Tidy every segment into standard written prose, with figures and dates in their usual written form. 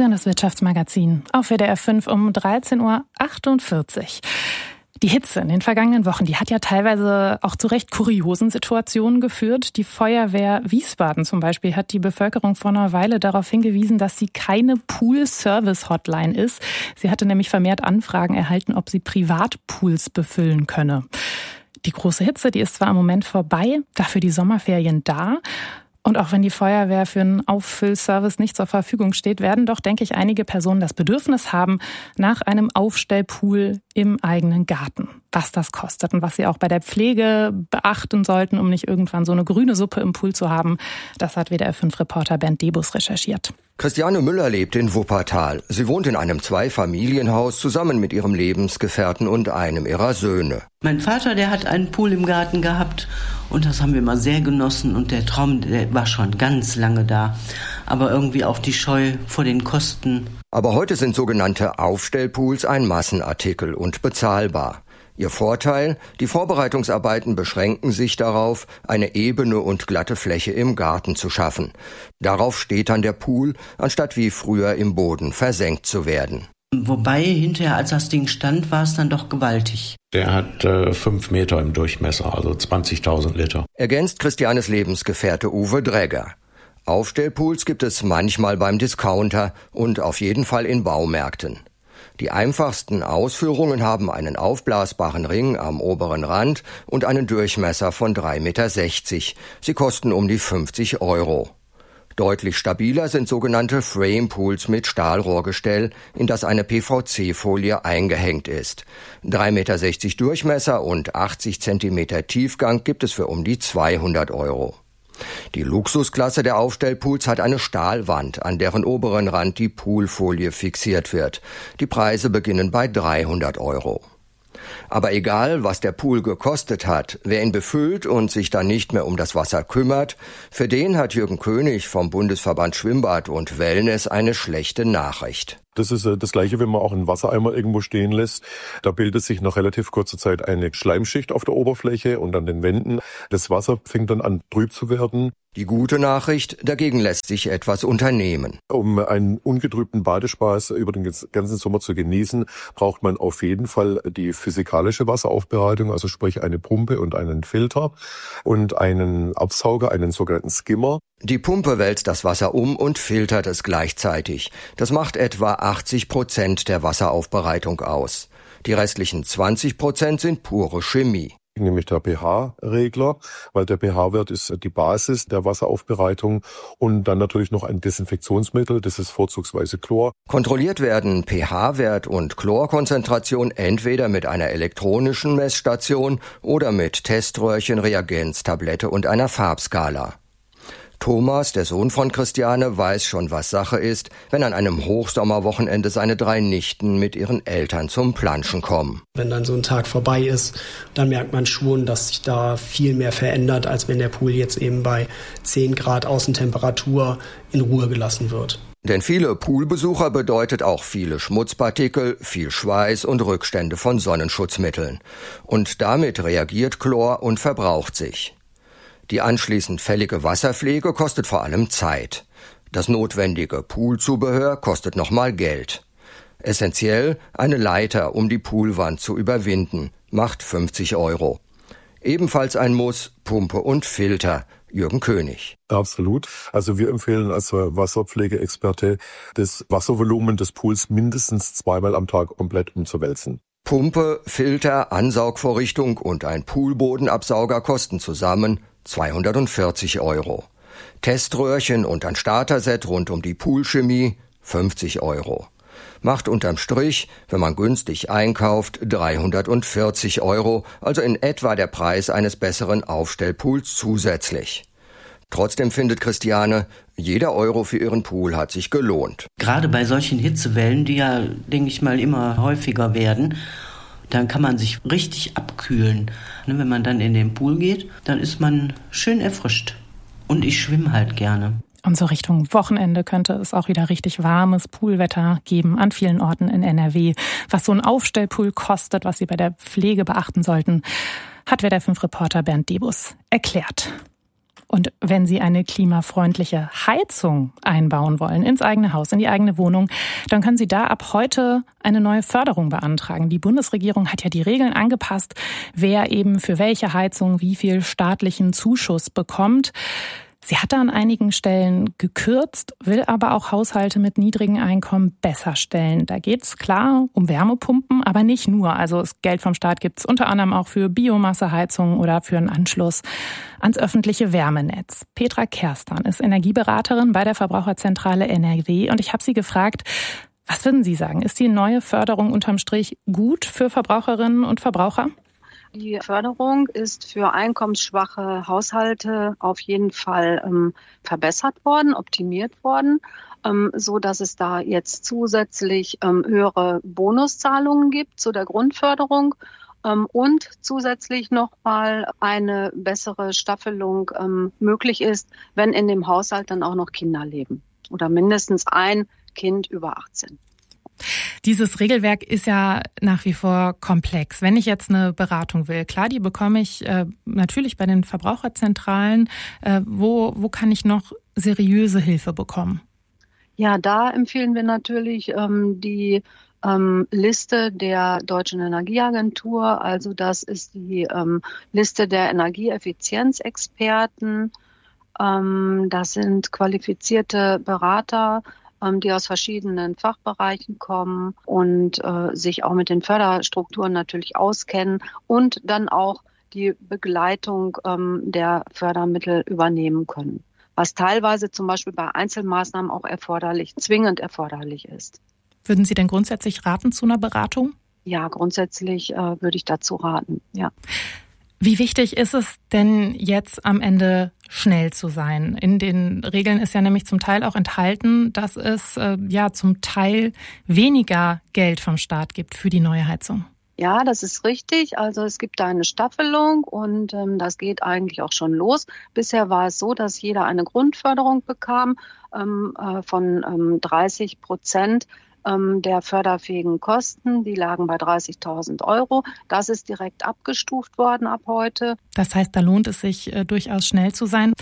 Sie hören das Wirtschaftsmagazin auf WDR 5 um 13.48 Uhr. Die Hitze in den vergangenen Wochen, die hat ja teilweise auch zu recht kuriosen Situationen geführt. Die Feuerwehr Wiesbaden zum Beispiel hat die Bevölkerung vor einer Weile darauf hingewiesen, dass sie keine Pool-Service-Hotline ist. Sie hatte nämlich vermehrt Anfragen erhalten, ob sie Privatpools befüllen könne. Die große Hitze, die ist zwar im Moment vorbei, dafür die Sommerferien da. Und auch wenn die Feuerwehr für einen Auffüllservice nicht zur Verfügung steht, werden doch, denke ich, einige Personen das Bedürfnis haben nach einem Aufstellpool im eigenen Garten. Was das kostet und was sie auch bei der Pflege beachten sollten, um nicht irgendwann so eine grüne Suppe im Pool zu haben, das hat WDR 5-Reporter Bernd Debus recherchiert. Christiane Müller lebt in Wuppertal. Sie wohnt in einem Zweifamilienhaus zusammen mit ihrem Lebensgefährten und einem ihrer Söhne. Mein Vater, der hat einen Pool im Garten gehabt und das haben wir immer sehr genossen und der Traum, der war schon ganz lange da. Aber irgendwie auch die Scheu vor den Kosten. Aber heute sind sogenannte Aufstellpools ein Massenartikel und bezahlbar. Ihr Vorteil: Die Vorbereitungsarbeiten beschränken sich darauf, eine ebene und glatte Fläche im Garten zu schaffen. Darauf steht dann der Pool, anstatt wie früher im Boden versenkt zu werden. Wobei hinterher, als das Ding stand, war es dann doch gewaltig. Der hat 5 Meter im Durchmesser, also 20.000 Liter. Ergänzt Christianes Lebensgefährte Uwe Dregger. Aufstellpools gibt es manchmal beim Discounter und auf jeden Fall in Baumärkten. Die einfachsten Ausführungen haben einen aufblasbaren Ring am oberen Rand und einen Durchmesser von 3,60 Meter. Sie kosten um die 50 €. Deutlich stabiler sind sogenannte Frame-Pools mit Stahlrohrgestell, in das eine PVC-Folie eingehängt ist. 3,60 Meter Durchmesser und 80 Zentimeter Tiefgang gibt es für um die 200 €. Die Luxusklasse der Aufstellpools hat eine Stahlwand, an deren oberen Rand die Poolfolie fixiert wird. Die Preise beginnen bei 300 €. Aber egal, was der Pool gekostet hat, wer ihn befüllt und sich dann nicht mehr um das Wasser kümmert, für den hat Jürgen König vom Bundesverband Schwimmbad und Wellness eine schlechte Nachricht. Das ist das Gleiche, wenn man auch einen Wassereimer irgendwo stehen lässt. Da bildet sich nach relativ kurzer Zeit eine Schleimschicht auf der Oberfläche und an den Wänden. Das Wasser fängt dann an, trüb zu werden. Die gute Nachricht: Dagegen lässt sich etwas unternehmen. Um einen ungetrübten Badespaß über den ganzen Sommer zu genießen, braucht man auf jeden Fall die physikalische Wasseraufbereitung, also sprich eine Pumpe und einen Filter und einen Absauger, einen sogenannten Skimmer. Die Pumpe wälzt das Wasser um und filtert es gleichzeitig. Das macht etwa 80% der Wasseraufbereitung aus. Die restlichen 20% sind pure Chemie. Nämlich der pH-Regler, weil der pH-Wert ist die Basis der Wasseraufbereitung und dann natürlich noch ein Desinfektionsmittel, das ist vorzugsweise Chlor. Kontrolliert werden pH-Wert und Chlorkonzentration entweder mit einer elektronischen Messstation oder mit Teströhrchen, Reagenztablette und einer Farbskala. Thomas, der Sohn von Christiane, weiß schon, was Sache ist, wenn an einem Hochsommerwochenende seine 3 Nichten mit ihren Eltern zum Planschen kommen. Wenn dann so ein Tag vorbei ist, dann merkt man schon, dass sich da viel mehr verändert, als wenn der Pool jetzt eben bei 10 Grad Außentemperatur in Ruhe gelassen wird. Denn viele Poolbesucher bedeutet auch viele Schmutzpartikel, viel Schweiß und Rückstände von Sonnenschutzmitteln. Und damit reagiert Chlor und verbraucht sich. Die anschließend fällige Wasserpflege kostet vor allem Zeit. Das notwendige Poolzubehör kostet nochmal Geld. Essentiell: eine Leiter, um die Poolwand zu überwinden, macht 50 €. Ebenfalls ein Muss: Pumpe und Filter. Jürgen König. Absolut. Also wir empfehlen als Wasserpflegeexperte, das Wasservolumen des Pools mindestens 2-mal am Tag komplett umzuwälzen. Pumpe, Filter, Ansaugvorrichtung und ein Poolbodenabsauger kosten zusammen 240 €. Teströhrchen und ein Starter-Set rund um die Poolchemie 50 €. Macht unterm Strich, wenn man günstig einkauft, 340 €, also in etwa der Preis eines besseren Aufstellpools zusätzlich. Trotzdem findet Christiane, jeder Euro für ihren Pool hat sich gelohnt. Gerade bei solchen Hitzewellen, die ja, denke ich mal, immer häufiger werden, dann kann man sich richtig abkühlen. Wenn man dann in den Pool geht, dann ist man schön erfrischt. Und ich schwimme halt gerne. Und so Richtung Wochenende könnte es auch wieder richtig warmes Poolwetter geben an vielen Orten in NRW. Was so ein Aufstellpool kostet, was Sie bei der Pflege beachten sollten, hat WDR 5-Reporter Bernd Debus erklärt. Und wenn Sie eine klimafreundliche Heizung einbauen wollen ins eigene Haus, in die eigene Wohnung, dann können Sie da ab heute eine neue Förderung beantragen. Die Bundesregierung hat ja die Regeln angepasst, wer eben für welche Heizung wie viel staatlichen Zuschuss bekommt. Sie hat da an einigen Stellen gekürzt, will aber auch Haushalte mit niedrigen Einkommen besser stellen. Da geht's klar um Wärmepumpen, aber nicht nur. Also das Geld vom Staat gibt's unter anderem auch für Biomasseheizungen oder für einen Anschluss ans öffentliche Wärmenetz. Petra Kerstan ist Energieberaterin bei der Verbraucherzentrale NRW und ich habe sie gefragt, was würden Sie sagen? Ist die neue Förderung unterm Strich gut für Verbraucherinnen und Verbraucher? Die Förderung ist für einkommensschwache Haushalte auf jeden Fall verbessert worden, optimiert worden, so dass es da jetzt zusätzlich höhere Bonuszahlungen gibt zu der Grundförderung und zusätzlich nochmal eine bessere Staffelung möglich ist, wenn in dem Haushalt dann auch noch Kinder leben oder mindestens ein Kind über 18. Dieses Regelwerk ist ja nach wie vor komplex. Wenn ich jetzt eine Beratung will, klar, die bekomme ich natürlich bei den Verbraucherzentralen. Wo kann ich noch seriöse Hilfe bekommen? Ja, da empfehlen wir natürlich die Liste der Deutschen Energieagentur. Also das ist die Liste der Energieeffizienzexperten. Das sind qualifizierte Berater, die aus verschiedenen Fachbereichen kommen und sich auch mit den Förderstrukturen natürlich auskennen und dann auch die Begleitung der Fördermittel übernehmen können. Was teilweise zum Beispiel bei Einzelmaßnahmen auch zwingend erforderlich ist. Würden Sie denn grundsätzlich raten zu einer Beratung? Ja, grundsätzlich würde ich dazu raten, ja. Wie wichtig ist es denn jetzt am Ende schnell zu sein? In den Regeln ist ja nämlich zum Teil auch enthalten, dass es zum Teil weniger Geld vom Staat gibt für die neue Heizung. Ja, das ist richtig. Also es gibt da eine Staffelung und das geht eigentlich auch schon los. Bisher war es so, dass jeder eine Grundförderung bekam von 30% der förderfähigen Kosten. Die lagen bei 30.000 Euro. Das ist direkt abgestuft worden ab heute. Das heißt, da lohnt es sich durchaus schnell zu sein.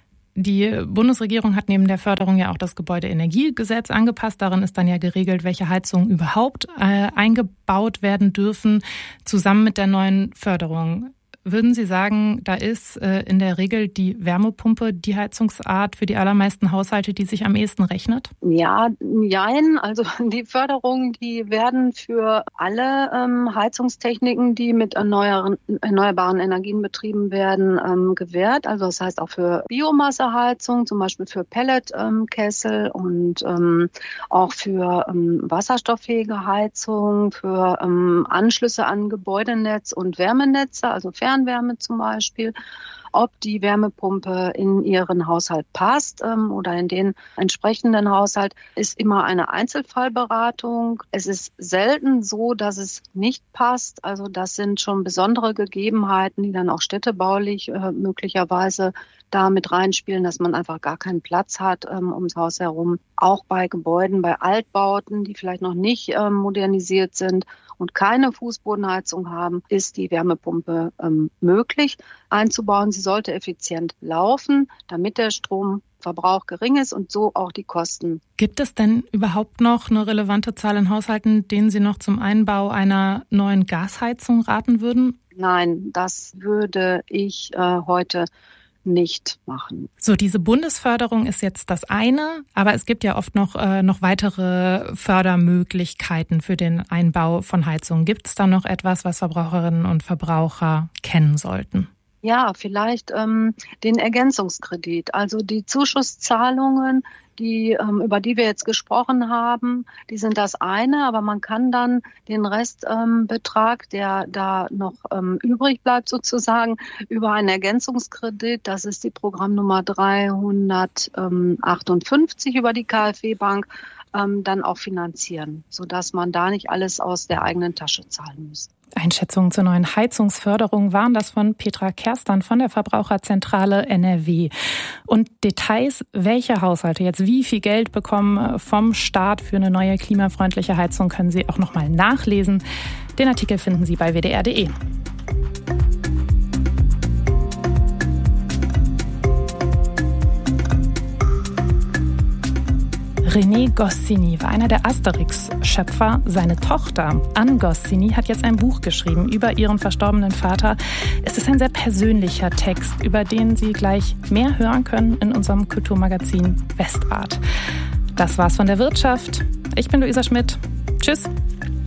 Die Bundesregierung hat neben der Förderung ja auch das Gebäudeenergiegesetz angepasst. Darin ist dann ja geregelt, welche Heizungen überhaupt eingebaut werden dürfen, zusammen mit der neuen Förderung. Würden Sie sagen, da ist in der Regel die Wärmepumpe die Heizungsart für die allermeisten Haushalte, die sich am ehesten rechnet? Ja, nein. Also die Förderungen, die werden für alle Heizungstechniken, die mit erneuerbaren Energien betrieben werden, gewährt. Also das heißt auch für Biomasseheizung, zum Beispiel für Pelletkessel und auch für wasserstofffähige Heizung, für Anschlüsse an Gebäudenetz und Wärmenetze, also Fernwärme zum Beispiel, ob die Wärmepumpe in Ihren Haushalt passt oder in den entsprechenden Haushalt, ist immer eine Einzelfallberatung. Es ist selten so, dass es nicht passt. Also das sind schon besondere Gegebenheiten, die dann auch städtebaulich möglicherweise da mit reinspielen, dass man einfach gar keinen Platz hat ums Haus herum. Auch bei Gebäuden, bei Altbauten, die vielleicht noch nicht modernisiert sind und keine Fußbodenheizung haben, ist die Wärmepumpe möglich einzubauen. Sie sollte effizient laufen, damit der Stromverbrauch gering ist und so auch die Kosten. Gibt es denn überhaupt noch eine relevante Zahl in Haushalten, denen Sie noch zum Einbau einer neuen Gasheizung raten würden? Nein, das würde ich heute nicht machen. So, diese Bundesförderung ist jetzt das eine, aber es gibt ja oft noch weitere Fördermöglichkeiten für den Einbau von Heizungen. Gibt es da noch etwas, was Verbraucherinnen und Verbraucher kennen sollten? Ja, vielleicht den Ergänzungskredit, also die Zuschusszahlungen, über die wir jetzt gesprochen haben, die sind das eine, aber man kann dann den Restbetrag, der da noch übrig bleibt sozusagen, über einen Ergänzungskredit, das ist die Programmnummer 358 über die KfW-Bank, dann auch finanzieren, sodass man da nicht alles aus der eigenen Tasche zahlen muss. Einschätzungen zur neuen Heizungsförderung waren das von Petra Kerstan von der Verbraucherzentrale NRW. Und Details, welche Haushalte jetzt wie viel Geld bekommen vom Staat für eine neue klimafreundliche Heizung, können Sie auch nochmal nachlesen. Den Artikel finden Sie bei wdr.de. René Goscinny war einer der Asterix-Schöpfer. Seine Tochter Anne Goscinny hat jetzt ein Buch geschrieben über ihren verstorbenen Vater. Es ist ein sehr persönlicher Text, über den Sie gleich mehr hören können in unserem Kulturmagazin Westart. Das war's von der Wirtschaft. Ich bin Luisa Schmidt. Tschüss.